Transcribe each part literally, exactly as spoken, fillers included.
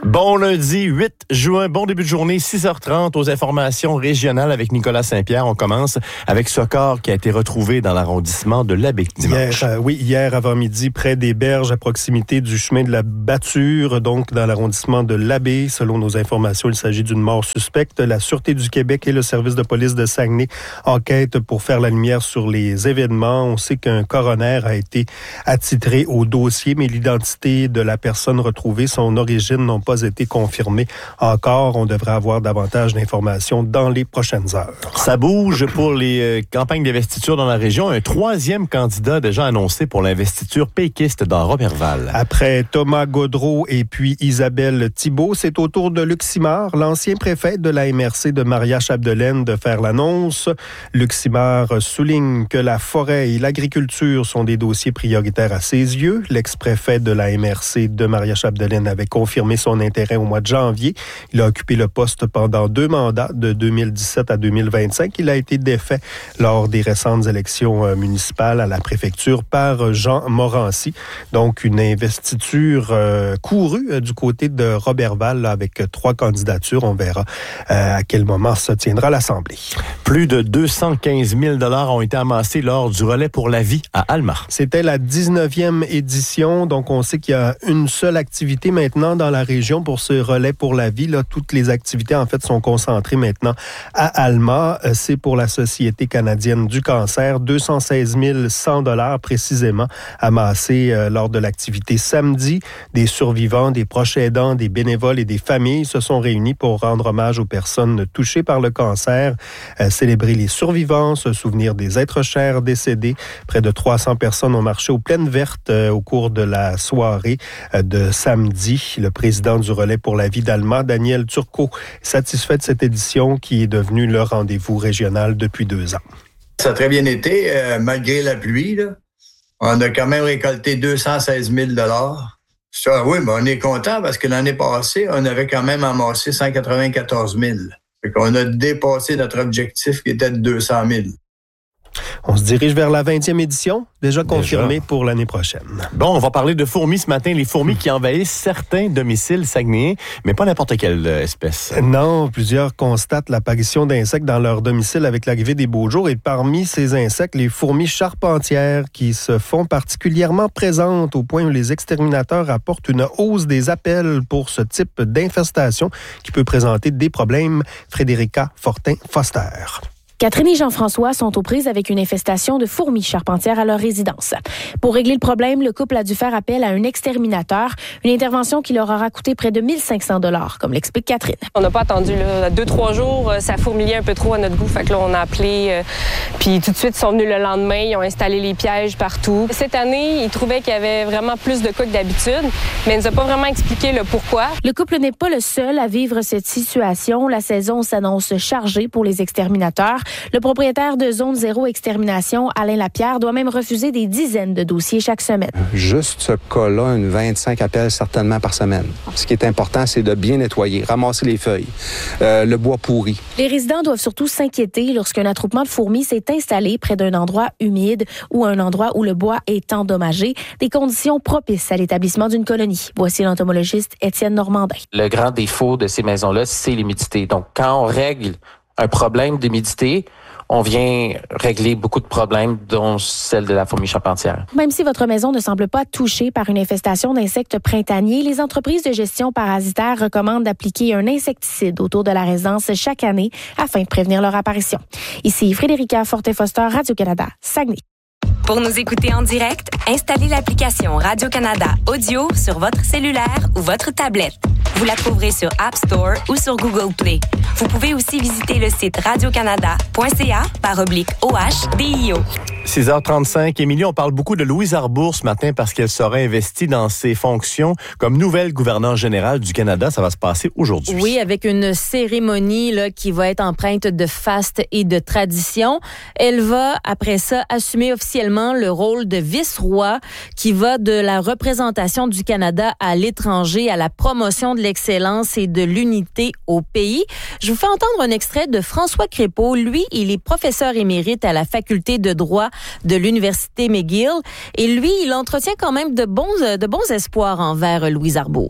Bon lundi huit juin, bon début de journée, six heures trente aux informations régionales avec Nicolas Saint-Pierre. On commence avec ce corps qui a été retrouvé dans l'arrondissement de l'Abbé dimanche. Hier, euh, oui, hier avant-midi, près des berges à proximité du chemin de la Bâture, donc dans l'arrondissement de l'Abbé. Selon nos informations, il s'agit d'une mort suspecte. La Sûreté du Québec et le service de police de Saguenay enquêtent pour faire la lumière sur les événements. On sait qu'un coroner a été attitré au dossier, mais l'identité de la personne retrouvée, son origine n'ont pas été confirmées encore. On devrait avoir davantage d'informations dans les prochaines heures. Ça bouge pour les euh, campagnes d'investiture dans la région. Un troisième candidat déjà annoncé pour l'investiture péquiste dans Roberval. Après Thomas Gaudreault et puis Isabelle Thibault, c'est au tour de Luc Simard, l'ancien préfet de la M R C de Maria-Chapdelaine, de faire l'annonce. Luc Simard souligne que la forêt et l'agriculture sont des dossiers prioritaires à ses yeux. L'ex-préfet de la M R C de Maria-Chapdelaine avait confirmé son intérêt au mois de janvier. Il a occupé le poste pendant deux mandats, de deux mille dix-sept à deux mille vingt-cinq. Il a été défait lors des récentes élections municipales à la préfecture par Jean Morancy. Donc, une investiture euh, courue euh, du côté de Roberval là, avec trois candidatures. On verra euh, à quel moment se tiendra l'Assemblée. Plus de deux cent quinze mille dollars ont été amassés lors du relais pour la vie à Alma. C'était la dix-neuvième édition. Donc, on sait qu'il y a une seule activité maintenant dans la région pour ce relais pour la vie. Là, toutes les activités, en fait, sont concentrées maintenant à Alma. C'est pour la Société canadienne du cancer. deux cent seize mille cent dollars précisément amassés euh, lors de l'activité samedi. Des survivants, des proches aidants, des bénévoles et des familles se sont réunis pour rendre hommage aux personnes touchées par le cancer, euh, célébrer les survivants, se souvenir des êtres chers décédés. Près de trois cents personnes ont marché aux Plaines Vertes euh, au cours de la soirée euh, de samedi. Le président du relais pour la vie d'Alma, Daniel Turcot, satisfait de cette édition qui est devenue le rendez-vous régional depuis deux ans. Ça a très bien été, euh, malgré la pluie. Là. On a quand même récolté deux cent seize mille dollars. Ça, oui, mais on est content parce que l'année passée, on avait quand même amassé cent quatre-vingt-quatorze mille. Fait qu'on a dépassé notre objectif qui était de deux cent mille. On se dirige vers la vingtième édition, déjà confirmée déjà pour l'année prochaine. Bon, on va parler de fourmis ce matin. Les fourmis qui envahissent certains domiciles saguenayens, mais pas n'importe quelle espèce. Non, plusieurs constatent l'apparition d'insectes dans leur domicile avec l'arrivée des beaux jours. Et parmi ces insectes, les fourmis charpentières qui se font particulièrement présentes au point où les exterminateurs apportent une hausse des appels pour ce type d'infestation qui peut présenter des problèmes. Frédérica Fortin-Foster. Catherine et Jean-François sont aux prises avec une infestation de fourmis charpentières à leur résidence. Pour régler le problème, le couple a dû faire appel à un exterminateur, une intervention qui leur aura coûté près de mille cinq cents dollars, comme l'explique Catherine. On n'a pas attendu là, deux, trois jours, ça fourmillait un peu trop à notre goût, fait que là on a appelé, euh, puis tout de suite ils sont venus le lendemain, ils ont installé les pièges partout. Cette année, ils trouvaient qu'il y avait vraiment plus de cas que d'habitude, mais ils nous ont pas vraiment expliqué le pourquoi. Le couple n'est pas le seul à vivre cette situation. La saison s'annonce chargée pour les exterminateurs. Le propriétaire de Zone Zéro Extermination, Alain Lapierre, doit même refuser des dizaines de dossiers chaque semaine. Juste ce cas-là, une vingt-cinq appels certainement par semaine. Ce qui est important, c'est de bien nettoyer, ramasser les feuilles, euh, le bois pourri. Les résidents doivent surtout s'inquiéter lorsqu'un attroupement de fourmis s'est installé près d'un endroit humide ou un endroit où le bois est endommagé, des conditions propices à l'établissement d'une colonie. Voici l'entomologiste Étienne Normandin. Le grand défaut de ces maisons-là, c'est l'humidité. Donc, quand on règle un problème d'humidité, on vient régler beaucoup de problèmes, dont celle de la fourmi charpentière. Même si votre maison ne semble pas touchée par une infestation d'insectes printaniers, les entreprises de gestion parasitaire recommandent d'appliquer un insecticide autour de la résidence chaque année afin de prévenir leur apparition. Ici Frédérica Fortin-Foster, Radio-Canada, Saguenay. Pour nous écouter en direct, installez l'application Radio-Canada Audio sur votre cellulaire ou votre tablette. Vous la trouverez sur App Store ou sur Google Play. Vous pouvez aussi visiter le site radiocanada point c a par oblique O H D I O. six heures trente-cinq. Émilie, on parle beaucoup de Louise Arbour ce matin parce qu'elle sera investie dans ses fonctions comme nouvelle gouverneure générale du Canada. Ça va se passer aujourd'hui. Oui, avec une cérémonie là, qui va être empreinte de faste et de tradition. Elle va, après ça, assumer officiellement le rôle de vice-roi qui va de la représentation du Canada à l'étranger, à la promotion de l'excellence et de l'unité au pays. Je vous fais entendre un extrait de François Crépeau. Lui, il est professeur émérite à la faculté de droit de l'Université McGill. Et lui, il entretient quand même de bons, de bons espoirs envers Louise Arbour.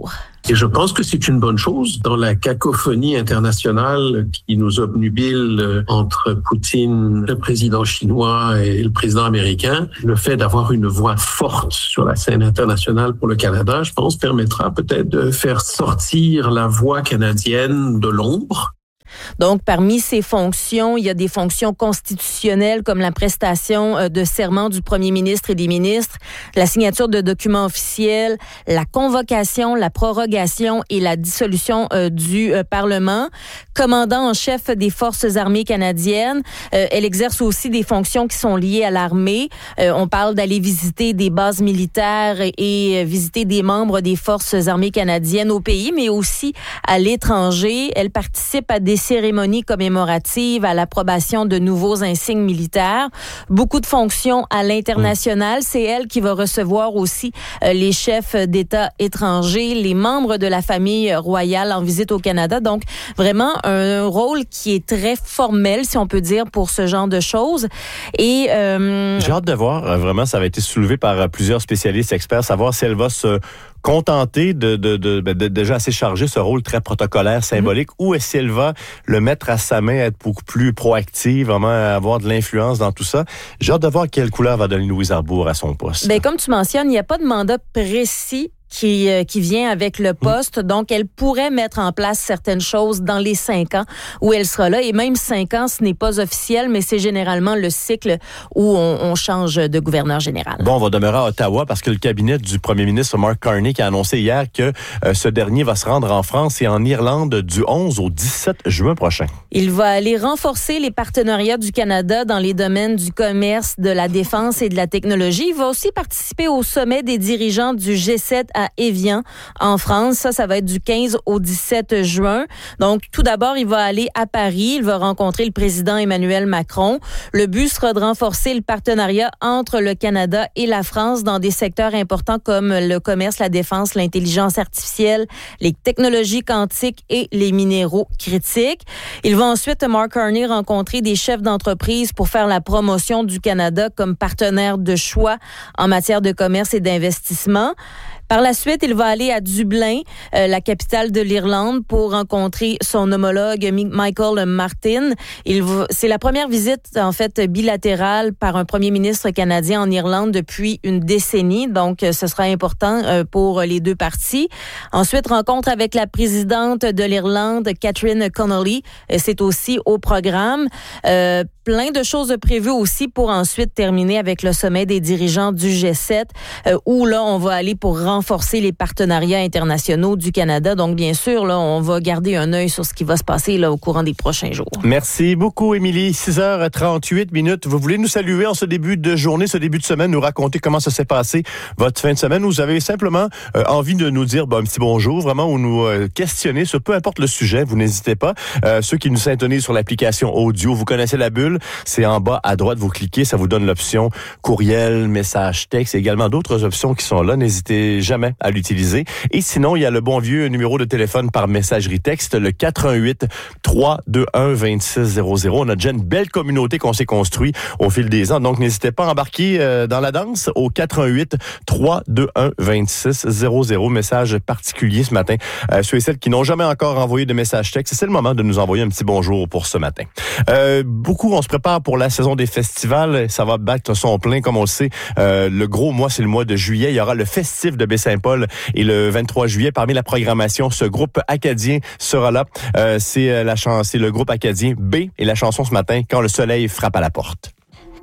Et je pense que c'est une bonne chose dans la cacophonie internationale qui nous obnubile entre Poutine, le président chinois et le président américain. Le fait d'avoir une voix forte sur la scène internationale pour le Canada, je pense, permettra peut-être de faire sortir la voix canadienne de l'ombre. Donc, parmi ces fonctions, il y a des fonctions constitutionnelles comme la prestation de serment du premier ministre et des ministres, la signature de documents officiels, la convocation, la prorogation et la dissolution euh, du euh, Parlement. Commandant en chef des Forces armées canadiennes, euh, elle exerce aussi des fonctions qui sont liées à l'armée. Euh, on parle d'aller visiter des bases militaires et, et visiter des membres des Forces armées canadiennes au pays, mais aussi à l'étranger. Elle participe à des cérémonies commémoratives, à l'approbation de nouveaux insignes militaires. Beaucoup de fonctions à l'international. C'est elle qui va recevoir aussi euh, les chefs d'État étrangers, les membres de la famille royale en visite au Canada. Donc, vraiment un rôle qui est très formel, si on peut dire, pour ce genre de choses. Et euh... J'ai hâte de voir. Vraiment, ça avait été soulevé par plusieurs spécialistes, experts, savoir si elle va se contenter de, de, de, de, de déjà assez charger ce rôle très protocolaire, symbolique, mmh. ou est-ce qu'elle va le mettre à sa main, être beaucoup plus proactive, vraiment avoir de l'influence dans tout ça? J'ai hâte de voir quelle couleur va donner Louise Arbour à son poste. Bien, comme tu mentionnes, il n'y a pas de mandat précis qui, euh, qui vient avec le poste. Mmh. Donc, elle pourrait mettre en place certaines choses dans les cinq ans où elle sera là. Et même cinq ans, ce n'est pas officiel, mais c'est généralement le cycle où on, on change de gouverneur général. Bon, on va demeurer à Ottawa parce que le cabinet du premier ministre Mark Carney qui a annoncé hier que euh, ce dernier va se rendre en France et en Irlande du onze au dix-sept juin prochain. Il va aller renforcer les partenariats du Canada dans les domaines du commerce, de la défense et de la technologie. Il va aussi participer au sommet des dirigeants du G sept à Évian, en France. Ça, ça va être du quinze au dix-sept juin. Donc, tout d'abord, il va aller à Paris. Il va rencontrer le président Emmanuel Macron. Le but sera de renforcer le partenariat entre le Canada et la France dans des secteurs importants comme le commerce, la défense, l'intelligence artificielle, les technologies quantiques et les minéraux critiques. Il va ensuite, Mark Carney, rencontrer des chefs d'entreprise pour faire la promotion du Canada comme partenaire de choix en matière de commerce et d'investissement. Par la suite, il va aller à Dublin, euh, la capitale de l'Irlande, pour rencontrer son homologue Michael Martin. Il va, c'est la première visite, en fait, bilatérale par un premier ministre canadien en Irlande depuis une décennie. Donc, ce sera important euh, pour les deux parties. Ensuite, rencontre avec la présidente de l'Irlande, Catherine Connolly. C'est aussi au programme. Euh, plein de choses prévues aussi pour ensuite terminer avec le sommet des dirigeants du G sept, euh, où là, on va aller pour renforcer les partenariats internationaux du Canada. Donc, bien sûr, là, on va garder un œil sur ce qui va se passer là au courant des prochains jours. Merci beaucoup, Émilie. six heures trente-huit minutes. Vous voulez nous saluer en ce début de journée, ce début de semaine, nous raconter comment ça s'est passé votre fin de semaine. Vous avez simplement euh, envie de nous dire ben, un petit bonjour, vraiment, ou nous euh, questionner sur peu importe le sujet. Vous n'hésitez pas. Euh, ceux qui nous syntonisent sur l'application audio, vous connaissez la bulle. C'est en bas à droite, vous cliquez, ça vous donne l'option courriel, message, texte et également d'autres options qui sont là. N'hésitez jamais à l'utiliser. Et sinon, il y a le bon vieux numéro de téléphone par messagerie texte, le quatre un huit, trois deux un, deux six zéro zéro. On a déjà une belle communauté qu'on s'est construite au fil des ans. Donc, n'hésitez pas à embarquer euh, dans la danse au quatre un huit, trois deux un, deux six zéro zéro. Message particulier ce matin. Euh, ceux et celles qui n'ont jamais encore envoyé de message texte, c'est le moment de nous envoyer un petit bonjour pour ce matin. Euh, beaucoup, on se prépare pour la saison des festivals. Ça va battre son plein, comme on le sait. Euh, le gros mois, c'est le mois de juillet. Il y aura le festif de Baie-Saint-Paul et le vingt-trois juillet. Parmi la programmation, ce groupe acadien sera là. Euh, c'est, la ch- c'est le groupe acadien B et la chanson ce matin, Quand le soleil frappe à la porte.